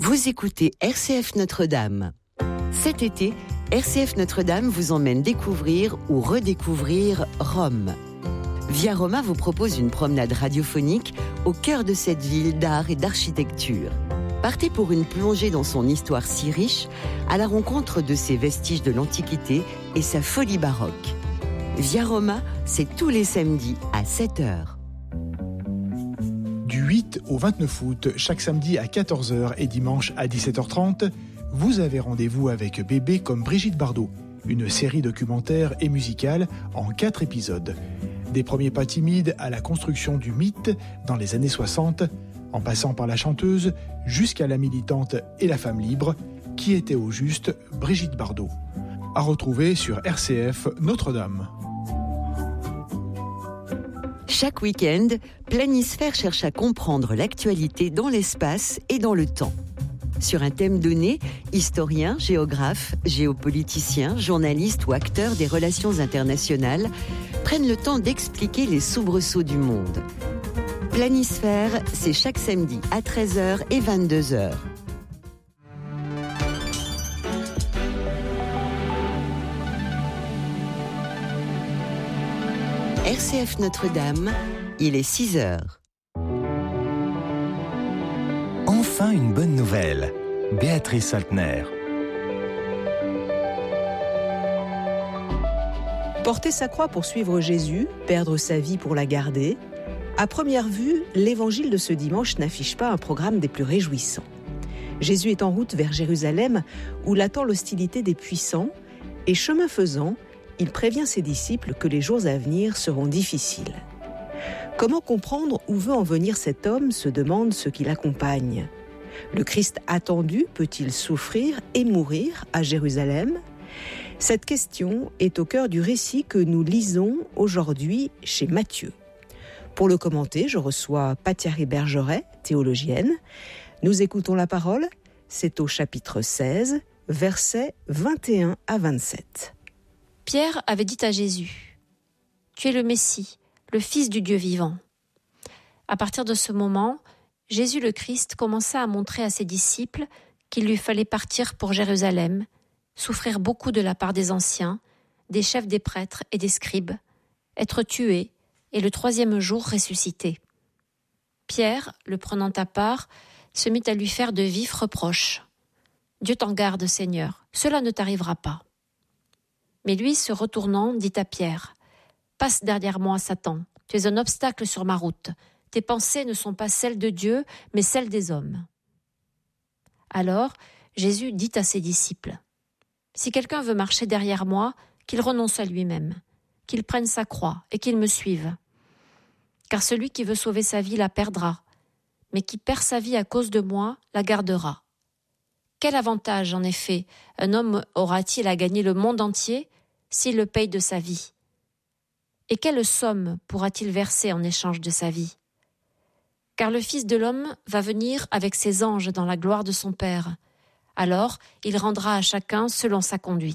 Vous écoutez RCF Notre-Dame. Cet été, RCF Notre-Dame vous emmène découvrir ou redécouvrir Rome. Via Roma vous propose une promenade radiophonique au cœur de cette ville d'art et d'architecture. Partez pour une plongée dans son histoire si riche, à la rencontre de ses vestiges de l'Antiquité et sa folie baroque. Via Roma, c'est tous les samedis à 7h. Du 8 au 29 août, chaque samedi à 14h et dimanche à 17h30, vous avez rendez-vous avec Bébé comme Brigitte Bardot, une série documentaire et musicale en 4 épisodes. Des premiers pas timides à la construction du mythe dans les années 60, en passant par la chanteuse jusqu'à la militante et la femme libre, qui était au juste Brigitte Bardot. À retrouver sur RCF Notre-Dame. Chaque week-end, Planisphère cherche à comprendre l'actualité dans l'espace et dans le temps. Sur un thème donné, historiens, géographes, géopoliticiens, journalistes ou acteurs des relations internationales prennent le temps d'expliquer les soubresauts du monde. Planisphère, c'est chaque samedi à 13h et 22h. RCF Notre-Dame, il est 6h. Enfin une bonne nouvelle. Béatrice Saltner. Porter sa croix pour suivre Jésus, perdre sa vie pour la garder. À première vue, l'évangile de ce dimanche n'affiche pas un programme des plus réjouissants. Jésus est en route vers Jérusalem, où l'attend l'hostilité des puissants, et chemin faisant, il prévient ses disciples que les jours à venir seront difficiles. Comment comprendre où veut en venir cet homme, se demande ceux qui l'accompagnent. Le Christ attendu peut-il souffrir et mourir à Jérusalem ? Cette question est au cœur du récit que nous lisons aujourd'hui chez Matthieu. Pour le commenter, je reçois Pathiari Bergeret, théologienne. Nous écoutons la parole, c'est au chapitre 16, versets 21 à 27. Pierre avait dit à Jésus : « Tu es le Messie, le Fils du Dieu vivant. » À partir de ce moment, Jésus le Christ commença à montrer à ses disciples qu'il lui fallait partir pour Jérusalem, souffrir beaucoup de la part des anciens, des chefs des prêtres et des scribes, être tué et le 3e jour ressuscité. Pierre, le prenant à part, se mit à lui faire de vifs reproches. « Dieu t'en garde, Seigneur, cela ne t'arrivera pas. » Mais lui, se retournant, dit à Pierre : « Passe derrière moi, Satan, tu es un obstacle sur ma route. Tes pensées ne sont pas celles de Dieu, mais celles des hommes. » Alors, Jésus dit à ses disciples : « Si quelqu'un veut marcher derrière moi, qu'il renonce à lui-même, qu'il prenne sa croix et qu'il me suive. Car celui qui veut sauver sa vie la perdra, mais qui perd sa vie à cause de moi la gardera. Quel avantage, en effet, un homme aura-t-il à gagner le monde entier s'il le paye de sa vie ? Et quelle somme pourra-t-il verser en échange de sa vie ? Car le Fils de l'homme va venir avec ses anges dans la gloire de son Père. Alors, il rendra à chacun selon sa conduite. »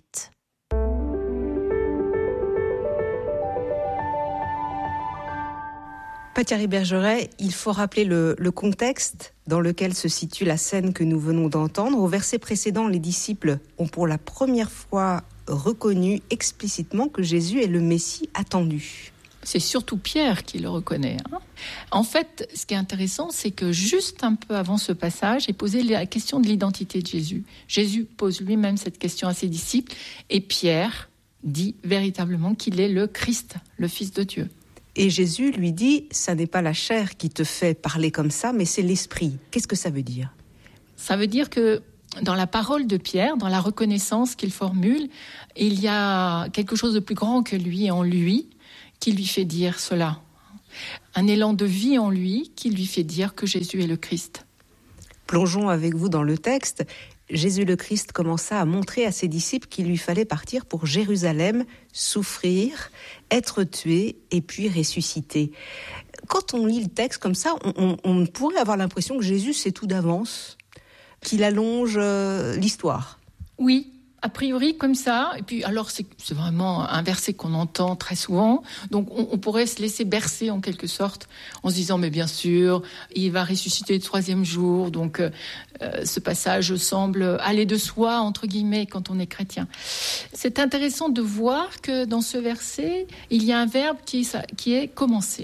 Pathiari Bergeret, il faut rappeler le contexte dans lequel se situe la scène que nous venons d'entendre. Au verset précédent, les disciples ont pour la première fois reconnu explicitement que Jésus est le Messie attendu. C'est surtout Pierre qui le reconnaît. En fait, ce qui est intéressant, c'est que juste un peu avant ce passage est posée la question de l'identité de Jésus. Jésus pose lui-même cette question à ses disciples et Pierre dit véritablement qu'il est le Christ, le Fils de Dieu. Et Jésus lui dit, ça n'est pas la chair qui te fait parler comme ça, mais c'est l'esprit. Qu'est-ce que ça veut dire ? Ça veut dire que dans la parole de Pierre, dans la reconnaissance qu'il formule, il y a quelque chose de plus grand que lui en lui qui lui fait dire cela. Un élan de vie en lui qui lui fait dire que Jésus est le Christ. Plongeons avec vous dans le texte. Jésus le Christ commença à montrer à ses disciples qu'il lui fallait partir pour Jérusalem, souffrir, être tué et puis ressusciter. Quand on lit le texte comme ça, on pourrait avoir l'impression que Jésus sait tout d'avance, qu'il allonge l'histoire. Oui, A priori, comme ça. Et puis, alors, c'est vraiment un verset qu'on entend très souvent. Donc, on pourrait se laisser bercer en quelque sorte, en se disant, mais bien sûr, il va ressusciter le 3e jour. Donc, ce passage semble aller de soi, entre guillemets, quand on est chrétien. C'est intéressant de voir que dans ce verset, il y a un verbe qui est commencer.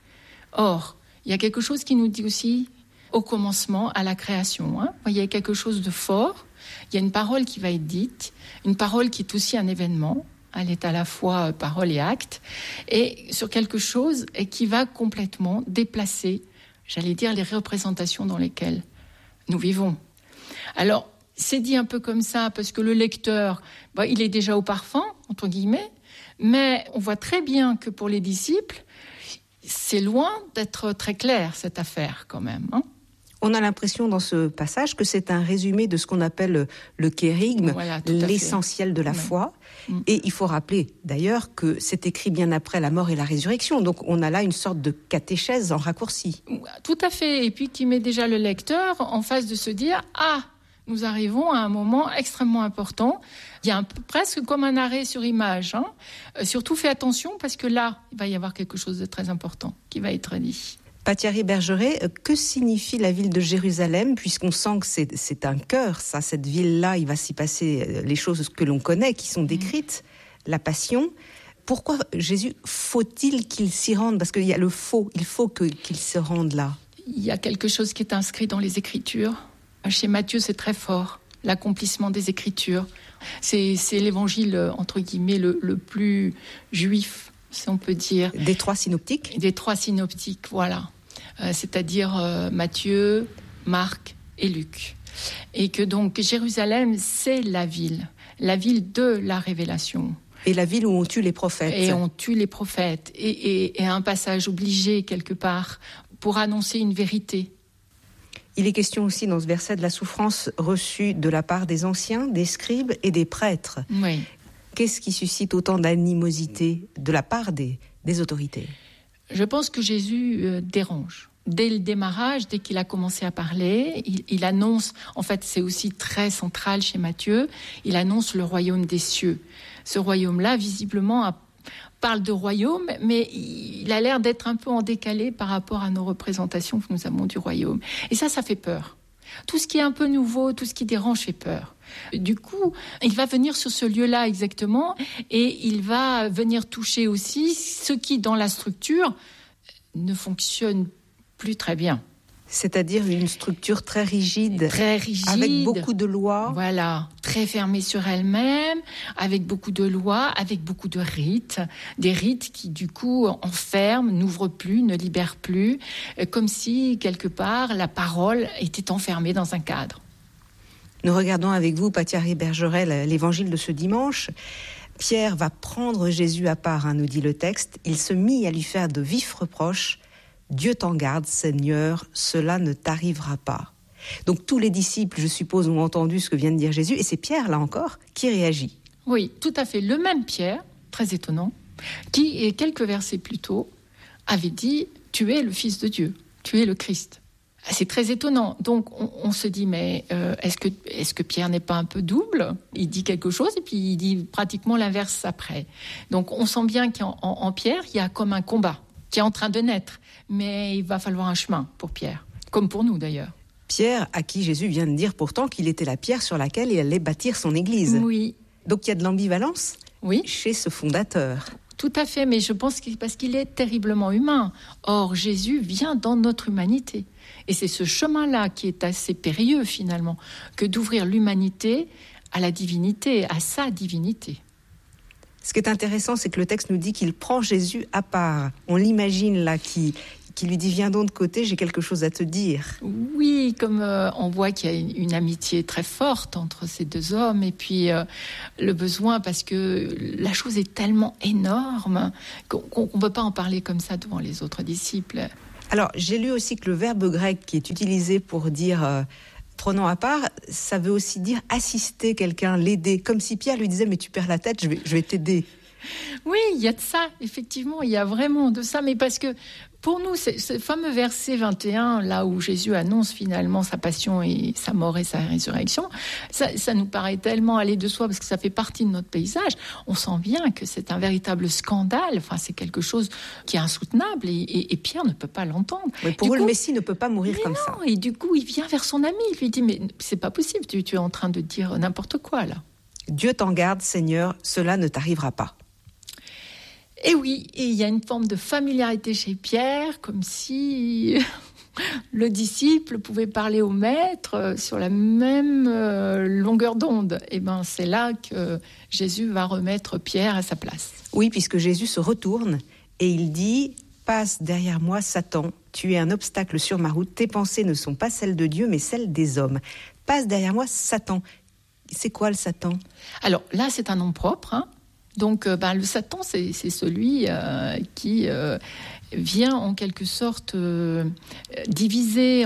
Or, il y a quelque chose qui nous dit aussi au commencement, à la création. Il y a quelque chose de fort. Il y a une parole qui va être dite, une parole qui est aussi un événement. Elle est à la fois parole et acte, et sur quelque chose et qui va complètement déplacer, j'allais dire, les représentations dans lesquelles nous vivons. Alors, c'est dit un peu comme ça parce que le lecteur, il est déjà au parfum, entre guillemets, mais on voit très bien que pour les disciples, c'est loin d'être très clair, cette affaire, quand même. On a l'impression dans ce passage que c'est un résumé de ce qu'on appelle le kérigme, l'essentiel de la foi. Et il faut rappeler d'ailleurs que c'est écrit bien après la mort et la résurrection. Donc on a là une sorte de catéchèse en raccourci. Tout à fait. Et puis qui met déjà le lecteur en face de se dire « Ah, nous arrivons à un moment extrêmement important. » Il y a presque comme un arrêt sur image. Surtout fais attention parce que là, il va y avoir quelque chose de très important qui va être dit. Thierry Bergeret, que signifie la ville de Jérusalem, puisqu'on sent que c'est un cœur, ça, cette ville-là, il va s'y passer les choses que l'on connaît, qui sont décrites, la passion. Pourquoi Jésus, faut-il qu'il s'y rende ? Parce qu'il y a le faut, il faut qu'il se rende là. Il y a quelque chose qui est inscrit dans les Écritures. Chez Matthieu, c'est très fort, l'accomplissement des Écritures. C'est l'évangile, entre guillemets, le plus juif, si on peut dire. Des 3 synoptiques ? Des 3 synoptiques, voilà. C'est-à-dire Matthieu, Marc et Luc. Et que donc Jérusalem, c'est la ville de la révélation. Et la ville où on tue les prophètes. Et on tue les prophètes. Et un passage obligé, quelque part, pour annoncer une vérité. Il est question aussi dans ce verset de la souffrance reçue de la part des anciens, des scribes et des prêtres. Oui. Qu'est-ce qui suscite autant d'animosité de la part des autorités ? Je pense que Jésus dérange. Dès le démarrage, dès qu'il a commencé à parler, il annonce, en fait c'est aussi très central chez Matthieu, il annonce le royaume des cieux. Ce royaume-là, visiblement, parle de royaume, mais il a l'air d'être un peu en décalé par rapport à nos représentations que nous avons du royaume. Et ça fait peur. Tout ce qui est un peu nouveau, tout ce qui dérange fait peur. Du coup, il va venir sur ce lieu-là exactement et il va venir toucher aussi ce qui, dans la structure, ne fonctionne plus très bien. C'est-à-dire une structure très rigide, avec beaucoup de lois. Voilà, très fermée sur elle-même, avec beaucoup de lois, avec beaucoup de rites. Des rites qui, du coup, enferment, n'ouvrent plus, ne libèrent plus, comme si, quelque part, la parole était enfermée dans un cadre. Nous regardons avec vous, Thierry Bergeret, l'évangile de ce dimanche. Pierre va prendre Jésus à part, nous dit le texte. Il se mit à lui faire de vifs reproches. Dieu t'en garde, Seigneur, cela ne t'arrivera pas. Donc tous les disciples, je suppose, ont entendu ce que vient de dire Jésus, et c'est Pierre, là encore, qui réagit. Oui, tout à fait. Le même Pierre, très étonnant, qui, quelques versets plus tôt, avait dit « Tu es le Fils de Dieu, tu es le Christ ». C'est très étonnant. Donc on se dit, mais est-ce que Pierre n'est pas un peu double ? Il dit quelque chose et puis il dit pratiquement l'inverse après. Donc on sent bien qu'en Pierre, il y a comme un combat qui est en train de naître. Mais il va falloir un chemin pour Pierre, comme pour nous d'ailleurs. Pierre, à qui Jésus vient de dire pourtant qu'il était la pierre sur laquelle il allait bâtir son église. Oui. Donc il y a de l'ambivalence chez ce fondateur. Tout à fait, mais je pense que parce qu'il est terriblement humain. Or, Jésus vient dans notre humanité. Et c'est ce chemin-là qui est assez périlleux finalement, que d'ouvrir l'humanité à la divinité, à sa divinité. Ce qui est intéressant, c'est que le texte nous dit qu'il prend Jésus à part. On l'imagine là, qui lui dit « Viens donc de côté, j'ai quelque chose à te dire ». Oui, comme on voit qu'il y a une amitié très forte entre ces deux hommes. Et puis le besoin, parce que la chose est tellement énorme qu'on ne peut pas en parler comme ça devant les autres disciples. Alors, j'ai lu aussi que le verbe grec qui est utilisé pour dire prenons à part, ça veut aussi dire assister quelqu'un, l'aider. Comme si Pierre lui disait, mais tu perds la tête, je vais t'aider. Oui, il y a de ça, effectivement, il y a vraiment de ça. Mais parce que Pour nous, c'est ce fameux verset 21, là où Jésus annonce finalement sa passion et sa mort et sa résurrection, ça nous paraît tellement aller de soi parce que ça fait partie de notre paysage. On sent bien que c'est un véritable scandale. Enfin, c'est quelque chose qui est insoutenable et Pierre ne peut pas l'entendre. Oui, pour eux, le Messie ne peut pas mourir comme ça. Et du coup, il vient vers son ami. Il lui dit, mais c'est pas possible, tu es en train de dire n'importe quoi là. Dieu t'en garde, Seigneur, cela ne t'arrivera pas. Et oui, et il y a une forme de familiarité chez Pierre, comme si le disciple pouvait parler au maître sur la même longueur d'onde. Et ben, c'est là que Jésus va remettre Pierre à sa place. Oui, puisque Jésus se retourne et il dit « Passe derrière moi, Satan, tu es un obstacle sur ma route, tes pensées ne sont pas celles de Dieu, mais celles des hommes. Passe derrière moi, Satan. » C'est quoi le Satan ? Alors là, c'est un nom propre, hein. Donc, le Satan, c'est celui qui vient en quelque sorte diviser,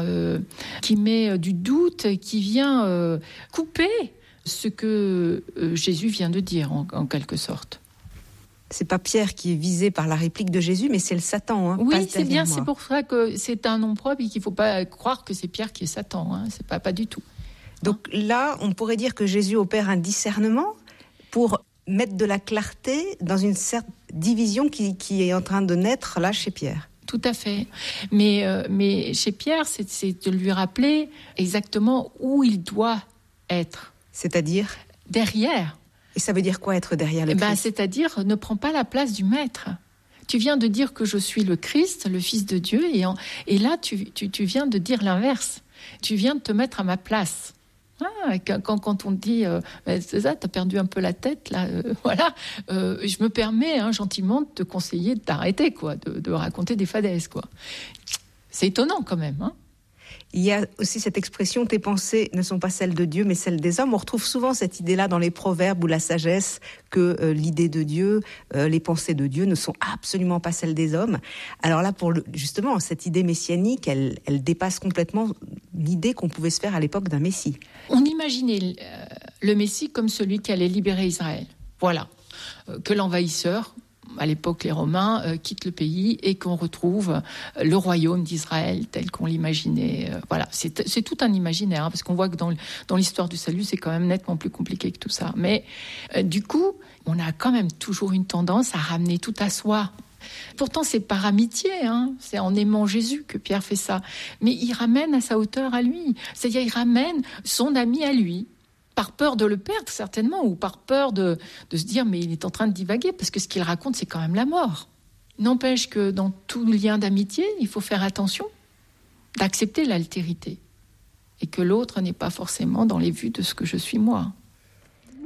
qui met du doute, qui vient couper ce que Jésus vient de dire, en quelque sorte. C'est pas Pierre qui est visé par la réplique de Jésus, mais c'est le Satan. Hein, oui, c'est bien, c'est pour ça que c'est un nom propre et qu'il ne faut pas croire que c'est Pierre qui est Satan. Hein, c'est pas du tout. Donc là, on pourrait dire que Jésus opère un discernement pour mettre de la clarté dans une certaine division qui est en train de naître là chez Pierre. Tout à fait. Mais chez Pierre, c'est de lui rappeler exactement où il doit être. C'est-à-dire ? Derrière. Et ça veut dire quoi être derrière le Christ ? C'est-à-dire, ne prends pas la place du maître. Tu viens de dire que je suis le Christ, le Fils de Dieu, et là, tu viens de dire l'inverse. Tu viens de te mettre à ma place. Quand on dit c'est ça, t'as perdu un peu la tête là, voilà, je me permets gentiment de te conseiller de t'arrêter, quoi, de raconter des fadaises, quoi. C'est étonnant quand même, hein. Il y a aussi cette expression « tes pensées ne sont pas celles de Dieu, mais celles des hommes ». On retrouve souvent cette idée-là dans les proverbes ou la sagesse, que l'idée de Dieu, les pensées de Dieu ne sont absolument pas celles des hommes. Alors là, justement, cette idée messianique, elle dépasse complètement l'idée qu'on pouvait se faire à l'époque d'un Messie. On imaginait le Messie comme celui qui allait libérer Israël. Voilà. Que l'envahisseur, à l'époque les Romains, quittent le pays et qu'on retrouve le royaume d'Israël tel qu'on l'imaginait. Voilà, c'est tout un imaginaire, parce qu'on voit que dans l'histoire du salut, c'est quand même nettement plus compliqué que tout ça. Mais du coup, on a quand même toujours une tendance à ramener tout à soi. Pourtant, c'est par amitié, c'est en aimant Jésus que Pierre fait ça. Mais il ramène à sa hauteur à lui. C'est-à-dire, il ramène son ami à lui. Par peur de le perdre, certainement, ou par peur de se dire, mais il est en train de divaguer, parce que ce qu'il raconte, c'est quand même la mort. N'empêche que dans tout lien d'amitié, il faut faire attention d'accepter l'altérité, et que l'autre n'est pas forcément dans les vues de ce que je suis moi.